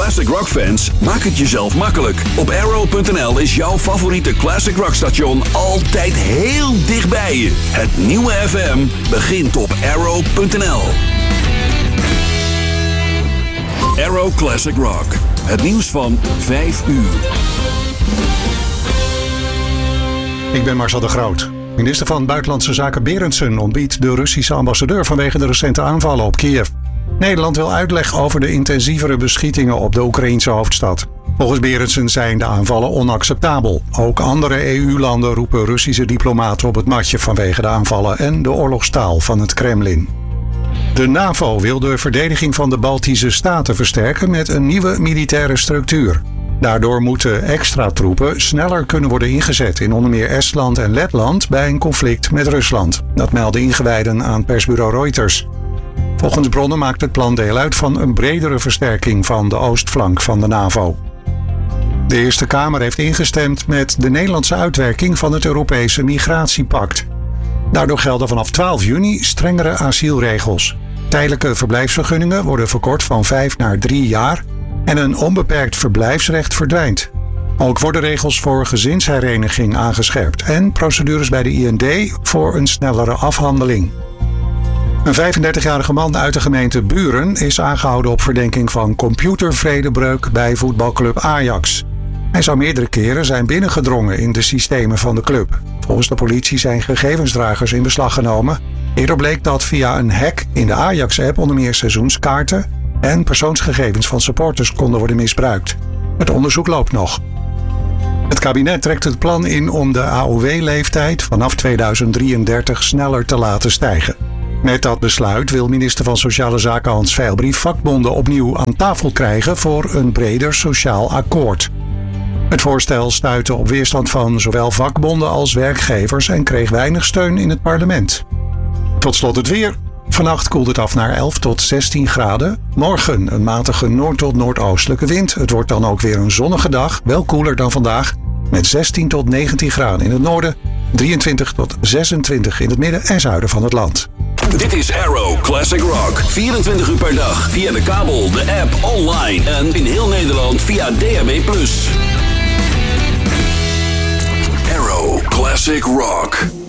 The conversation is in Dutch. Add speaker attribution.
Speaker 1: classic rock fans, maak het jezelf makkelijk. Op Arrow.nl is jouw favoriete classic rock station altijd heel dichtbij je. Het nieuwe FM begint op Arrow.nl. Arrow Classic Rock. Het nieuws van 5 uur.
Speaker 2: Ik ben Marcel de Groot. Minister van Buitenlandse Zaken Berendsen ontbiedt de Russische ambassadeur vanwege de recente aanvallen op Kiev. Nederland wil uitleg over de intensievere beschietingen op de Oekraïense hoofdstad. Volgens Berendsen zijn de aanvallen onacceptabel. Ook andere EU-landen roepen Russische diplomaten op het matje vanwege de aanvallen en de oorlogstaal van het Kremlin. De NAVO wil de verdediging van de Baltische staten versterken met een nieuwe militaire structuur. Daardoor moeten extra troepen sneller kunnen worden ingezet in onder meer Estland en Letland bij een conflict met Rusland. Dat melden ingewijden aan persbureau Reuters. Volgens bronnen maakt het plan deel uit van een bredere versterking van de oostflank van de NAVO. De Eerste Kamer heeft ingestemd met de Nederlandse uitwerking van het Europese Migratiepact. Daardoor gelden vanaf 12 juni strengere asielregels. Tijdelijke verblijfsvergunningen worden verkort van 5 naar 3 jaar en een onbeperkt verblijfsrecht verdwijnt. Ook worden regels voor gezinshereniging aangescherpt en procedures bij de IND voor een snellere afhandeling. Een 35-jarige man uit de gemeente Buren is aangehouden op verdenking van computervredebreuk bij voetbalclub Ajax. Hij zou meerdere keren zijn binnengedrongen in de systemen van de club. Volgens de politie zijn gegevensdragers in beslag genomen. Eerder bleek dat via een hack in de Ajax-app onder meer seizoenskaarten en persoonsgegevens van supporters konden worden misbruikt. Het onderzoek loopt nog. Het kabinet trekt het plan in om de AOW-leeftijd vanaf 2033 sneller te laten stijgen. Met dat besluit wil minister van Sociale Zaken Hans Veilbrief vakbonden opnieuw aan tafel krijgen voor een breder sociaal akkoord. Het voorstel stuitte op weerstand van zowel vakbonden als werkgevers en kreeg weinig steun in het parlement. Tot slot het weer. Vannacht koelt het af naar 11 tot 16 graden. Morgen een matige noord- tot noordoostelijke wind. Het wordt dan ook weer een zonnige dag, wel koeler dan vandaag, met 16 tot 19 graden in het noorden, 23 tot 26 in het midden en zuiden van het land.
Speaker 1: Dit is Arrow Classic Rock. 24 uur per dag via de kabel, de app, online en in heel Nederland via DAB+. Arrow Classic Rock.